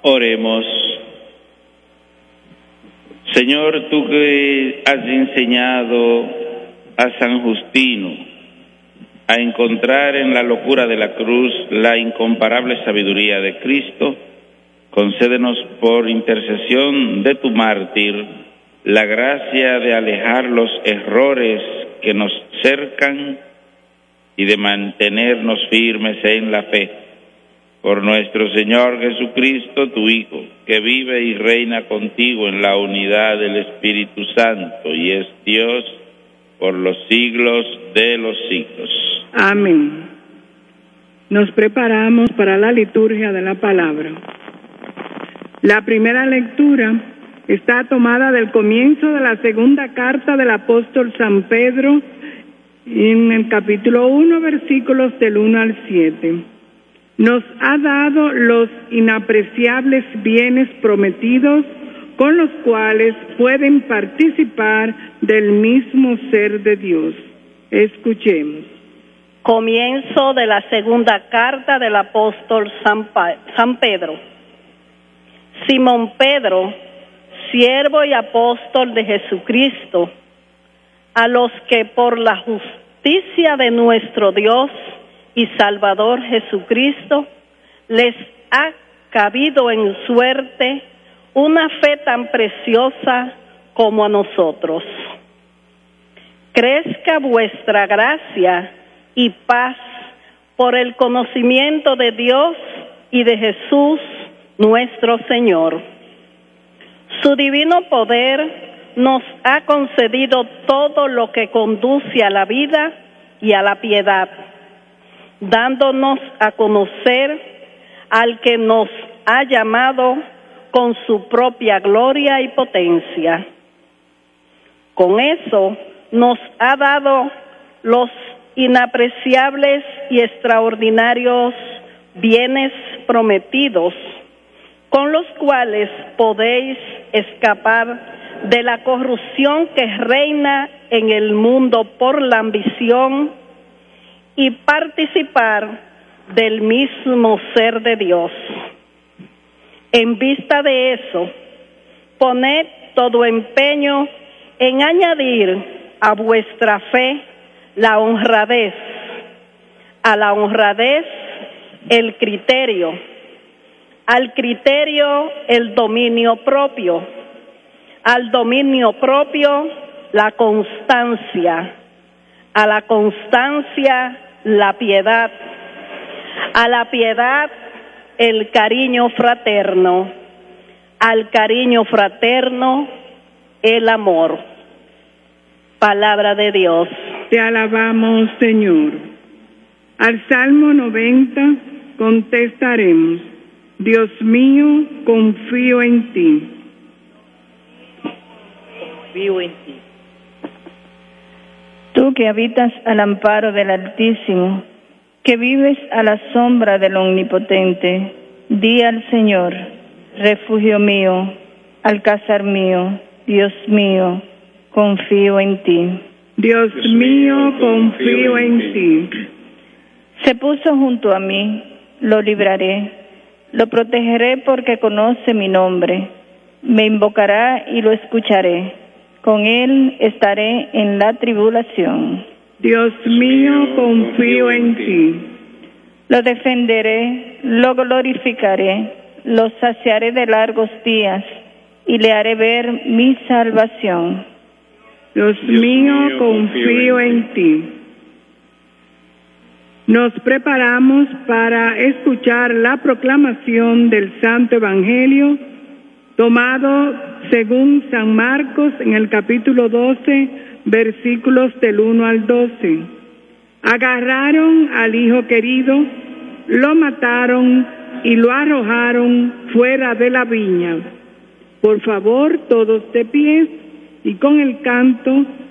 Oremos. Señor, tú que has enseñado a San Justino a encontrar en la locura de la cruz la incomparable sabiduría de Cristo, concédenos por intercesión de tu mártir la gracia de alejar los errores que nos cercan y de mantenernos firmes en la fe. Por nuestro Señor Jesucristo, tu Hijo, que vive y reina contigo en la unidad del Espíritu Santo y es Dios por los siglos de los siglos. Amén. Nos preparamos para la liturgia de la palabra. La primera lectura está tomada del comienzo de la segunda carta del apóstol San Pedro, en el capítulo 1, versículos del 1 al 7. Nos ha dado los inapreciables bienes prometidos, con los cuales pueden participar del mismo ser de Dios. Escuchemos. Comienzo de la segunda carta del apóstol San Pedro. Simón Pedro, siervo y apóstol de Jesucristo, a los que por la justicia de nuestro Dios y Salvador Jesucristo les ha cabido en suerte una fe tan preciosa como a nosotros. Crezca vuestra gracia y paz por el conocimiento de Dios y de Jesús nuestro Señor. Su divino poder nos ha concedido todo lo que conduce a la vida y a la piedad, dándonos a conocer al que nos ha llamado con su propia gloria y potencia. Con eso nos ha dado los inapreciables y extraordinarios bienes prometidos, con los cuales podéis escapar de la corrupción que reina en el mundo por la ambición y participar del mismo ser de Dios. En vista de eso, poned todo empeño en añadir a vuestra fe la honradez, a la honradez el criterio, al criterio el dominio propio, al dominio propio la constancia, a la constancia la piedad, a la piedad el cariño fraterno, al cariño fraterno el amor. Palabra de Dios. Te alabamos, Señor. Al Salmo 90 contestaremos: Dios mío, confío en ti. Confío en ti. Tú que habitas al amparo del Altísimo, que vives a la sombra del Omnipotente, di al Señor: refugio mío, alcázar mío, Dios mío, confío en ti. Dios mío, confío en ti. Se puso junto a mí, lo libraré, lo protegeré porque conoce mi nombre. Me invocará y lo escucharé. Con él estaré en la tribulación. Dios mío, confío en ti. Lo defenderé, lo glorificaré, lo saciaré de largos días y le haré ver mi salvación. Dios mío, confío en ti. Nos preparamos para escuchar la proclamación del Santo Evangelio tomado según San Marcos en el capítulo 12, versículos del 1 al 12. Agarraron al hijo querido, lo mataron y lo arrojaron fuera de la viña. Por favor, todos de pie y con el canto